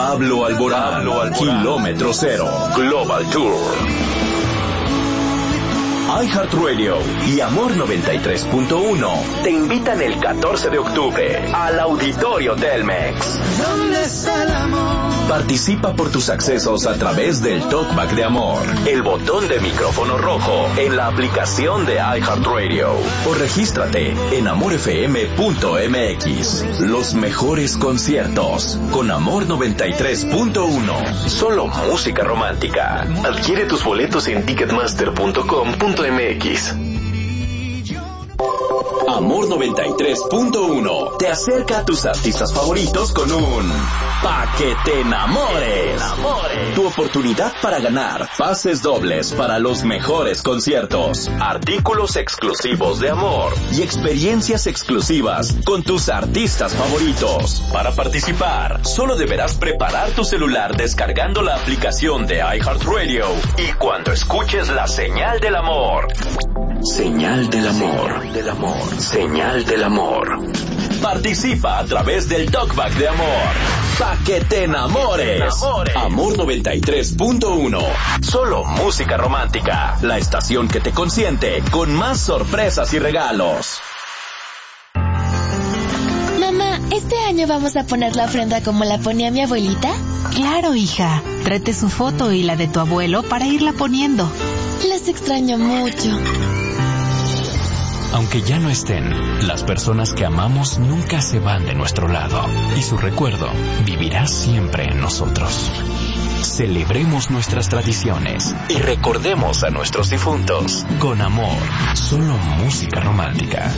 Pablo Alborán, Kilómetro Cero, Global Tour. iHeartRadio y Amor 93.1 te invitan el 14 de octubre al Auditorio Telmex. ¿Dónde está el amor? Participa por tus accesos a través del Talkback de Amor, el botón de micrófono rojo en la aplicación de iHeartRadio, o regístrate en amorfm.mx. Los mejores conciertos con Amor 93.1. Solo música romántica. Adquiere tus boletos en ticketmaster.com.mx. Amor 93.1 te acerca a tus artistas favoritos con un Pa' que te enamores. Tu oportunidad para ganar pases dobles para los mejores conciertos, artículos exclusivos de Amor y experiencias exclusivas con tus artistas favoritos. Para participar, solo deberás preparar tu celular descargando la aplicación de iHeartRadio y cuando escuches la señal del amor. Señal del amor. Señal del amor. Participa a través del Talkback de Amor. Pa' que te enamores. Amor 93.1. Solo música romántica. La estación que te consiente con más sorpresas y regalos. Mamá, ¿este año vamos a poner la ofrenda como la ponía mi abuelita? Claro, hija. Tráete su foto y la de tu abuelo para irla poniendo. Les extraño mucho. Aunque ya no estén, las personas que amamos nunca se van de nuestro lado y su recuerdo vivirá siempre en nosotros. Celebremos nuestras tradiciones y recordemos a nuestros difuntos con amor. Solo música romántica.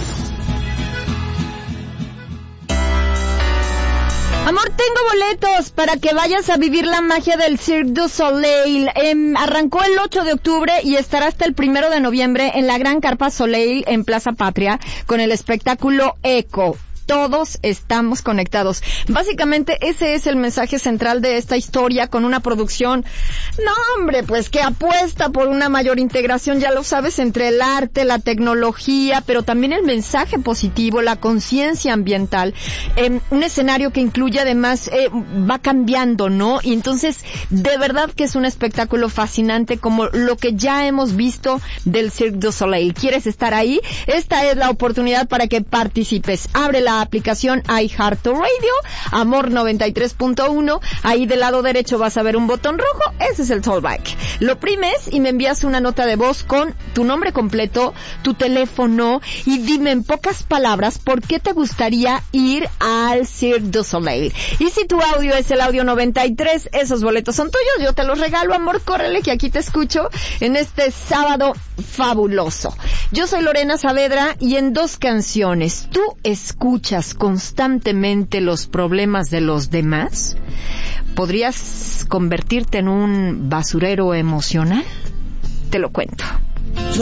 Amor, tengo boletos para que vayas a vivir la magia del Cirque du Soleil. Arrancó el 8 de octubre y estará hasta el 1 de noviembre en la Gran Carpa Soleil en Plaza Patria con el espectáculo Eco. Todos estamos conectados. Básicamente ese es el mensaje central de esta historia, con una producción, pues que apuesta por una mayor integración, ya lo sabes, entre el arte, la tecnología, pero también el mensaje positivo, la conciencia ambiental. Un escenario que incluye además, va cambiando, ¿no? Y entonces, de verdad que es un espectáculo fascinante, como lo que ya hemos visto del Cirque du Soleil. ¿Quieres estar ahí? Esta es la oportunidad para que participes. Abre la aplicación iHeartRadio, Amor 93.1, ahí del lado derecho vas a ver un botón rojo, ese es el Talkback. Lo oprimes y me envías una nota de voz con tu nombre completo, tu teléfono y dime en pocas palabras por qué te gustaría ir al Cirque du Soleil. Y si tu audio es el audio 93, esos boletos son tuyos, yo te los regalo, amor, córrele que aquí te escucho en este sábado fabuloso. Yo soy Lorena Saavedra y en 2 canciones, ¿tú escuchas constantemente los problemas de los demás? ¿Podrías convertirte en un basurero emocional? Te lo cuento.